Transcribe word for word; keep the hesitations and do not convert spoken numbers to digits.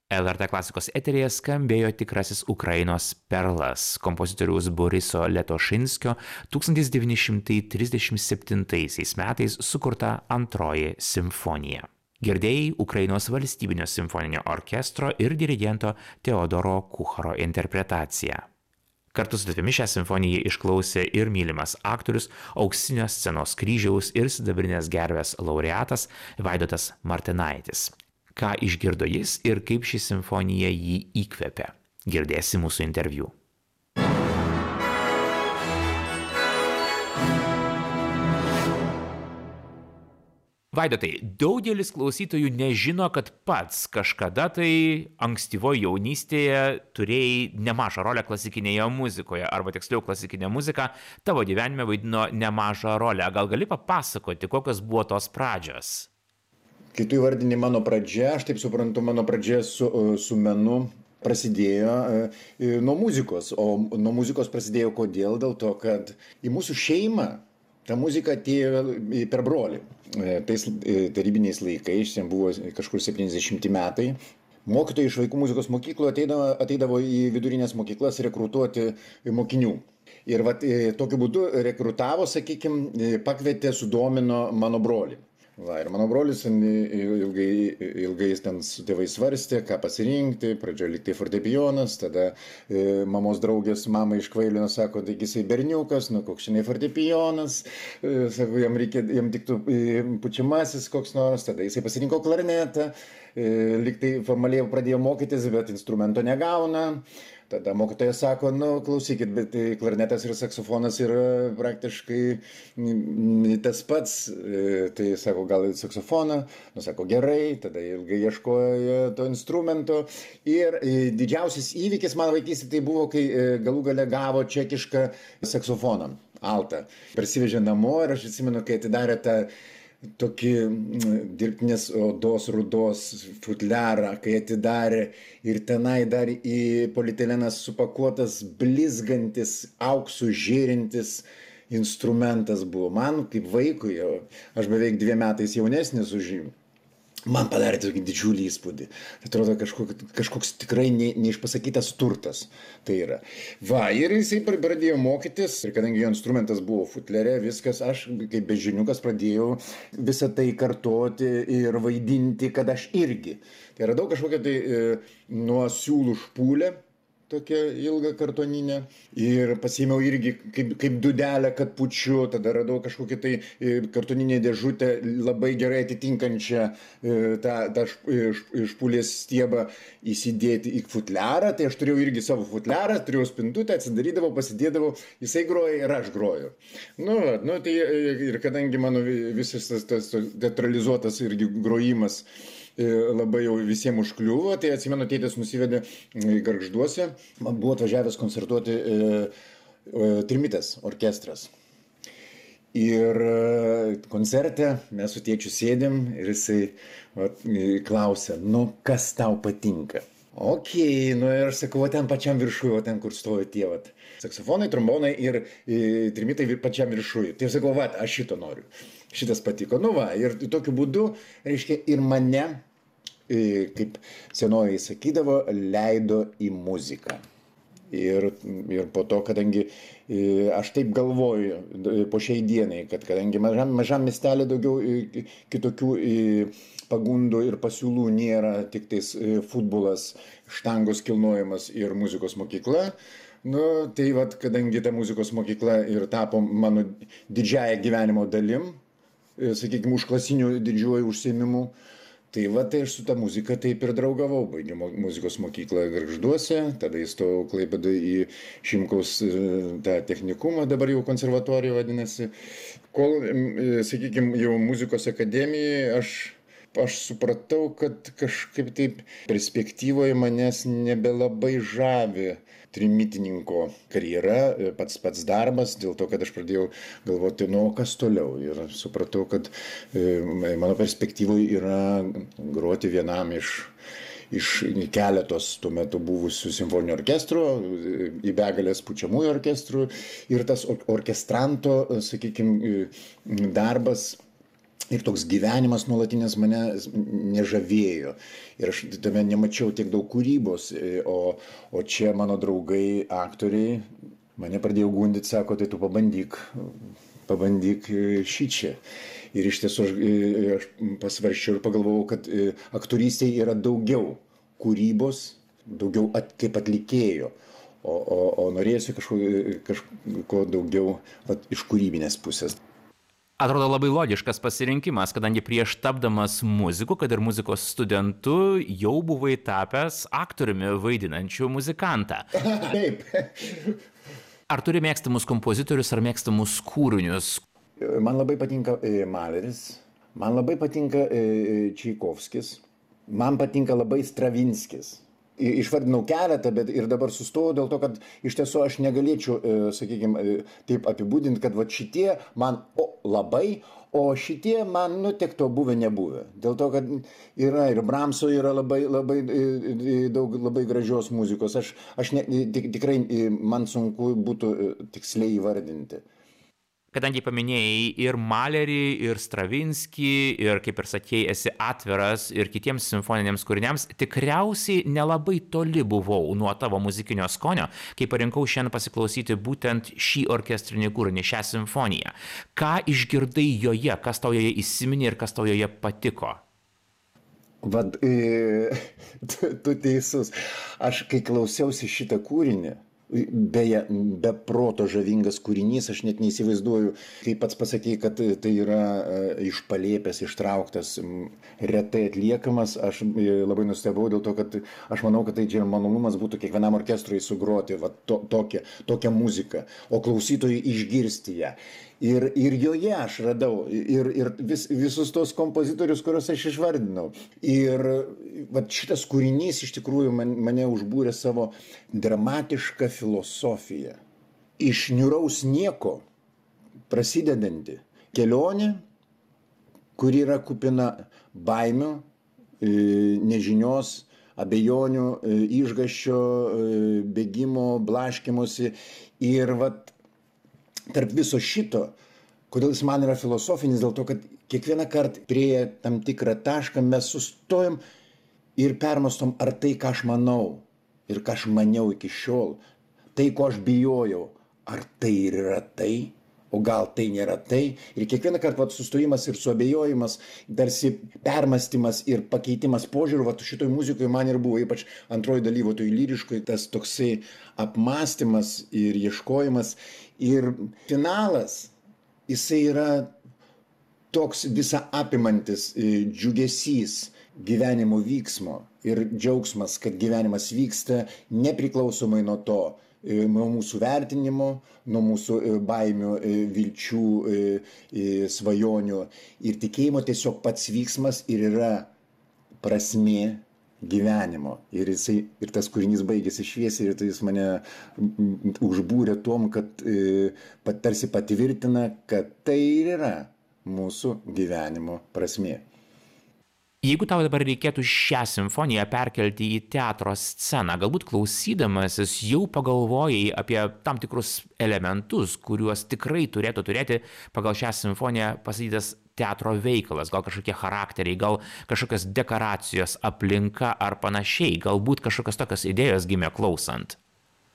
L R T klasikos eteryje skambėjo tikrasis Ukrainos perlas kompozitoriaus Boriso Letošinskio tūkstantis devyni šimtai trisdešimt septintaisiais metais sukurta antroji simfonija. Girdėjai Ukrainos valstybinio simfoninio orkestro ir dirigento Teodoro Kucharo interpretaciją. Kartu su tavimi šią simfoniją išklausė ir mylimas aktorius, auksinio scenos kryžiaus ir sidabrinės gervės laureatas Vaidotas Martinaitis. Ką išgirdo jis ir kaip ši simfonija jį įkvėpė. Girdėsi mūsų interviu. Vaidotai, daugelis klausytojų nežino, kad pats kažkada tai ankstyvoje jaunystėje turėjai nemažą rolę klasikinėje muzikoje, arba tiksliau klasikinė muzika tavo gyvenime vaidino nemažą rolę. Gal gali papasakoti, kokios buvo tos pradžios? Kai tu įvardini mano pradžią, aš taip suprantu, mano pradžia su, su menu prasidėjo e, nuo muzikos. O nuo muzikos prasidėjo kodėl? Dėl to, kad į mūsų šeimą ta muzika atėjo per brolį. E, tais e, tarybiniais laikais, ten buvo kažkur septyniasdešimti metai, mokytojai iš vaikų muzikos mokyklų ateidavo, ateidavo į vidurinės mokyklas rekrutuoti mokinių. Ir vat, e, tokiu būdu rekrutavo, sakykime, pakvietė, sudomino mano brolį. Va, ir mano brolis ilgai, ilgai ten su tėvais svarstė, ką pasirinkti, pradžioje liktai fortepijonas, tada e, mamos draugės mama iškvailino, sako, taigi jisai berniukas, nu koks šiandien fortepijonas, e, sako, jam, reikia, jam tiktų e, pučiamasis koks nors, tada jisai pasirinko klarnetą, e, liktai formaliai pradėjo mokytis, bet instrumento negauna. Tada mokytojas sako, nu, klausykit, bet klarnetas ir saksofonas yra praktiškai tas pats. Tai sako, gal saksofoną, nu, sako, gerai, tada ilgai ieškojo to instrumento. Ir didžiausias įvykis mano vaikystėje tai buvo, kai galų gale gavo čekišką saksofoną, altą. Parsivežė namo ir aš atsimenu, kai atidarė tą tokį dirbtinės odos rudos futliarą, kai atidarė ir tenai dar į polietilieną supakuotas blizgantis, auksų žėrintis instrumentas buvo. Man kaip vaikui, aš beveik dviem metais jaunesnis už jį, man padarė tokį didžiulį įspūdį. Atrodo kažkoks, kažkoks tikrai ne, neišpasakytas turtas tai yra. Va, ir jisai pradėjo mokytis, ir kadangi jo instrumentas buvo futlerė, viskas, aš kaip bežiniukas pradėjau visą tai kartoti ir vaidinti, kad aš irgi. Tai radau kažkokią tai e, nuo siūlų špūlę, tokia ilga kartoninė, ir pasiėmiau irgi kaip, kaip dudelę, kad pučiu, tada radau kažkokią tai kartoninę dėžutę labai gerai atitinkančią tą, tą špūlės stiebą įsidėti į futliarą, tai aš turėjau irgi savo futliarą, turėjau spintutę, atsidarydavau, pasidėdavau, jisai groja ir aš groju. Nu, nu tai ir kadangi mano visas tas, tas teatralizuotas irgi grojimas labai jau visiems užkliuvo, tai atsimenu, tėtis nusivedė Gargžduose, man buvo atvažiavęs koncertuoti e, e, Trimitas orkestras. Ir koncerte mes su tėčiu sėdėm ir jisai va, klausė, nu kas tau patinka? Ok, nu ir aš sakau, o ten pačiam viršui, o ten kur stovi tie, vat, saksofonai, trombonai ir e, trimitai pačiam viršui. Tai aš sakau, va, aš šito noriu, šitas patiko. Nu va, ir tokiu būdu, reiškia, ir mane, kaip senoviai sakydavo, leido į muziką. Ir, ir po to, kadangi aš taip galvoju po šiai dienai, kad kadangi mažam, mažam miestelį daugiau kitokių pagundų ir pasiūlų nėra, tik tais futbolas, štangos kilnojimas ir muzikos mokykla, nu, tai vat, kadangi ta muzikos mokykla ir tapo mano didžiąją gyvenimo dalim, sakykime, užklasinių didžiuoju užsiėmimu, tai va, tai aš su ta muzika taip ir draugavau. Baigiau muzikos mokyklą Gargžduose, tada įstojau Klaipėdoj į Šimkaus tą technikumą, dabar jau konservatorija vadinasi. Kol, sakykime, jau muzikos akademijai aš, aš supratau, kad kažkaip taip perspektyvoje manęs nebelabai žavi trimitininko karjera, pats pats darbas, dėl to, kad aš pradėjau galvoti, nu, kas toliau. Ir supratau, kad e, mano perspektyvoje yra groti vienam iš, iš keletos tuo metu buvusių simfoninio orkestro, į begalės pučiamųjų orkestrų. Ir tas orkestranto, sakykime, darbas ir toks gyvenimas nuolatinis mane nežavėjo. Ir aš tame nemačiau tiek daug kūrybos, o, o čia mano draugai, aktoriai, mane pradėjo gundyti, sako, tai tu pabandyk, pabandyk šį čia. Ir iš tiesų aš, aš pasvarščiau ir pagalvojau, kad aktorystėje yra daugiau kūrybos, daugiau at, kaip atlikėjo, o, o, o norėjusi kažko, kažko daugiau vat, iš kūrybinės pusės. Atrodo labai logiškas pasirinkimas, kadangi prieš tapdamas muziku, kad ir muzikos studentu, jau buvai tapęs aktoriumi vaidinančiu muzikantą. Taip. Ar turi mėgstamus kompozitorius ar mėgstamus kūrinius? Man labai patinka Maleris, man labai patinka Čaikovskis, man patinka labai Stravinskis. Išvardinau keletą, bet ir dabar sustojau dėl to, kad iš tiesų aš negalėčiau, sakykime, taip apibūdinti, kad va šitie man o, labai, o šitie man, nu, tiek to buvę nebuvę. Dėl to, kad yra ir Bramso yra labai, labai daug labai gražios muzikos. Aš, aš ne, tik, tikrai man sunku būtų tiksliai įvardinti. Kadangi paminėjai ir Malerį, ir Stravinskį, ir, kaip ir sakėjai, esi atviras ir kitiems simfoniniams kūriniams, tikriausiai nelabai toli buvau nuo tavo muzikinio skonio, kai parinkau šiandien pasiklausyti būtent šį orkestrinį kūrinį, šią simfoniją. Ką išgirdai joje, kas tau joje įsiminė ir kas tau joje patiko? Vad, e, tu, tu teisus. Aš, kai klausiausi šitą kūrinį, beje, be proto žavingas kūrinys, aš net neįsivaizduoju, kai pats pasakėjai, kad tai yra iš palėpės ištrauktas, retai atliekamas, aš labai nustebau dėl to, kad aš manau, kad tai čia malonumas būtų kiekvienam orkestrui sugroti va, to, tokią, tokią muziką, o klausytojai išgirsti ją. Ir, ir joje aš radau ir, ir vis, visus tos kompozitorius, kuriuos aš išvardinau. Ir vat, šitas kūrinys iš tikrųjų man, mane užbūrė savo dramatišką filosofiją. Iš niūraus nieko prasidedanti kelionė, kuri yra kupina baimių, nežinios, abejonių, išgąsčio, bėgimo, blaškymosi. Ir vat, tarp viso šito, kodėl jis man yra filosofinis, dėl to, kad kiekvieną kartą prie tam tikrą tašką mes sustojom ir permastom, ar tai, ką aš manau ir ką aš maniau iki šiol, tai, ko aš bijojau, ar tai ir yra tai, o gal tai nėra tai. Ir kiekvieną kartą vat, sustojimas ir suabejojimas, tarsi permastymas ir pakeitimas požiūrių, vat, šitoj muzikoje man ir buvo, ypač antroji dalyvo, toj lyriškoj, tas toksai apmąstymas ir ieškojimas. Ir finalas, jisai yra toks visa apimantis džiugesys gyvenimo vyksmo ir džiaugsmas, kad gyvenimas vyksta nepriklausomai nuo to, nuo mūsų vertinimo, nuo mūsų baimių, vilčių, svajonių. Ir tikėjimo tiesiog pats vyksmas ir yra prasmė gyvenimo. Ir, jisai, ir tas kūrinys baigėsi šviesiai ir tai jis mane užbūrė tom, kad pat, tarsi patvirtina, kad tai ir yra mūsų gyvenimo prasmė. Jeigu tau dabar reikėtų šią simfoniją perkelti į teatro sceną, galbūt klausydamasis jau pagalvojai apie tam tikrus elementus, kuriuos tikrai turėtų turėti pagal šią simfoniją pasakytas teatro veikalas, gal kažkokie charakteriai, gal kažkokios dekoracijos, aplinka ar panašiai, galbūt kažkokios tokios idėjos gimė klausant.